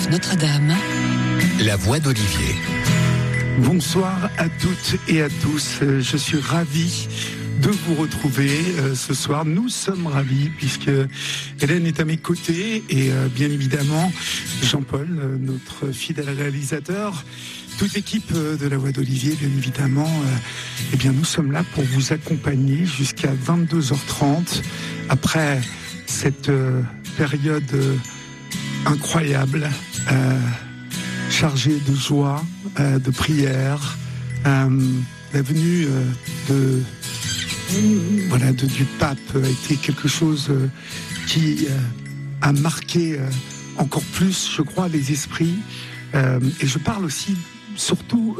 Basilique Notre-Dame, la voix d'Olivier. Bonsoir à toutes et à tous. Je suis ravi de vous retrouver ce soir. Nous sommes ravis puisque Hélène est à mes côtés et bien évidemment Jean-Paul, notre fidèle réalisateur. Toute l'équipe de la voix d'Olivier, bien évidemment, eh bien nous sommes là pour vous accompagner jusqu'à 22h30 après cette période incroyable, chargée de joie, de prière, la venue du pape a été quelque chose qui a marqué encore plus, je crois, les esprits. Et je parle aussi, surtout,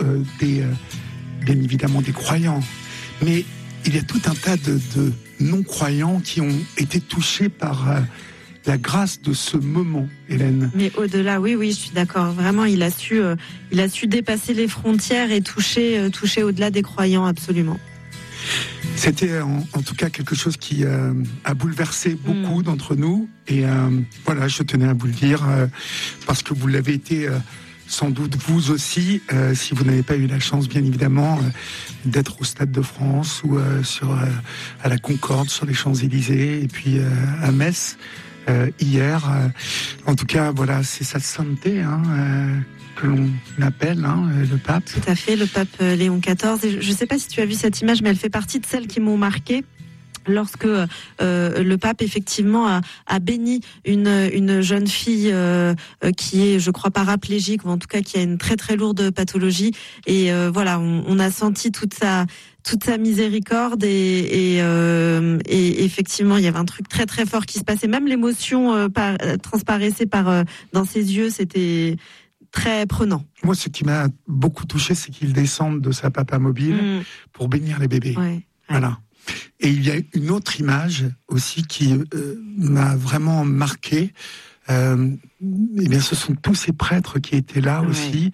bien évidemment, des croyants. Mais il y a tout un tas de non-croyants qui ont été touchés par la grâce de ce moment, Hélène. Mais au-delà, oui, je suis d'accord. Vraiment, il a su dépasser les frontières et toucher au-delà des croyants, absolument. C'était en tout cas quelque chose qui a bouleversé beaucoup d'entre nous. Et voilà, je tenais à vous le dire, parce que vous l'avez été sans doute vous aussi, si vous n'avez pas eu la chance, bien évidemment, d'être au Stade de France ou à la Concorde, sur les Champs-Élysées, et puis à Metz. Hier, en tout cas, voilà, c'est sa sainteté que l'on appelle le pape. Tout à fait, le pape Léon XIV. Et je ne sais pas si tu as vu cette image, mais elle fait partie de celles qui m'ont marquée. Lorsque le pape effectivement a béni une jeune fille qui est, je crois, paraplégique, ou en tout cas qui a une très très lourde pathologie, et voilà, on a senti toute sa miséricorde et effectivement il y avait un truc très très fort qui se passait, même l'émotion transparaissait dans ses yeux, c'était très prenant. Moi, ce qui m'a beaucoup touché, c'est qu'il descende de sa papa mobile pour bénir les bébés. Ouais. Voilà. Et il y a une autre image aussi qui m'a vraiment marqué. Eh bien, ce sont tous ces prêtres qui étaient là aussi,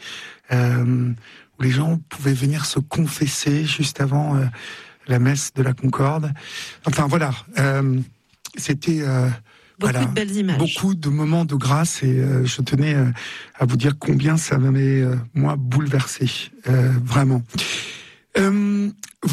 où les gens pouvaient venir se confesser juste avant la messe de la Concorde. Enfin voilà, c'était beaucoup de belles images, beaucoup de moments de grâce, et je tenais à vous dire combien ça m'avait moi bouleversé, vraiment.